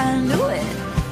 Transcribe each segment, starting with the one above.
I knew it.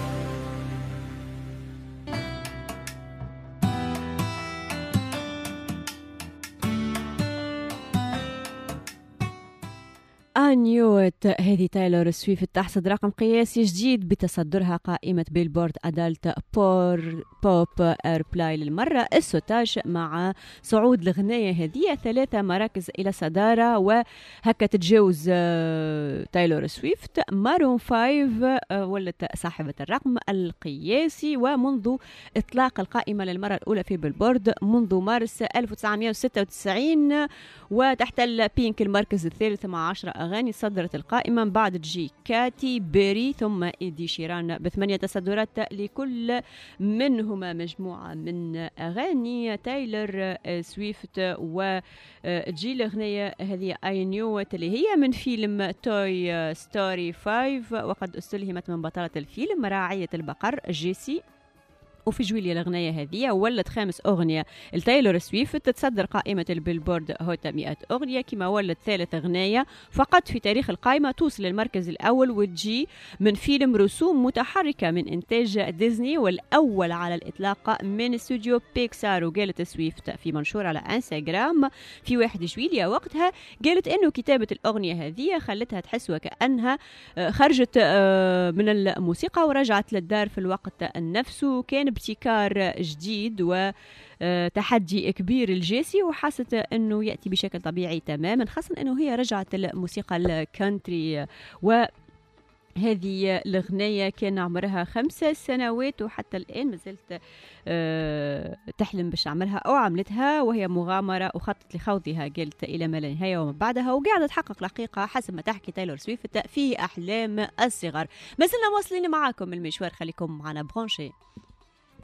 أنيوت هذه تايلور سويفت تحصد رقم قياسي جديد بتصدرها قائمة بيلبورد أدالت بوب أيربلاي للمرة الستاش مع صعود الغنية هذه 3 مراكز إلى صدارة، وهكا تتجاوز تايلور سويفت. مارون 5 ولت صاحبة الرقم القياسي، ومنذ إطلاق القائمة للمرة الأولى في بيلبورد منذ مارس 1996 وتحتل بينك المركز الثالث مع 10 أغاني صدرت القائمة. بعد تجي كاتي بيري ثم إيدي شيران ب8 تصدرات لكل منهما مجموعة من أغاني تايلور سويفت. وتجي الأغنية هذه I Knew It اللي هي من فيلم توي ستوري 5، وقد استلهمت من بطلة الفيلم راعية البقر جيسي. وفي جويليا الأغنية هذه ولت 5 أغنية التايلور سويفت تتصدر قائمة البيلبورد هوت 100 أغنية، كما ولت 3 أغنية فقط في تاريخ القائمة توصل للمركز الأول، وتجي من فيلم رسوم متحركة من إنتاج ديزني والأول على الإطلاق من استوديو بيكسار. وقالت سويفت في منشور على انستغرام في 1 جويليا وقتها، قالت إنه كتابة الأغنية هذه خلتها تحس وكأنها خرجت من الموسيقى ورجعت للدار في الوقت نفسه. كان ابتكار جديد وتحدي كبير الجيسي، وحست أنه يأتي بشكل طبيعي تماما، خاصة أنه هي رجعت الموسيقى الكانتري. وهذه الأغنية كان عمرها 5 سنوات وحتى الآن ما زلت تحلم باش تعملها أو عملتها، وهي مغامرة وخطط لخوضها قلت إلى ما لا نهاية وما بعدها، وقاعدة تحقق الحقيقة حسب ما تحكي تايلور سويفت في أحلام الصغر. ما زلنا واصلين معاكم المشوار، خليكم معنا برونشي.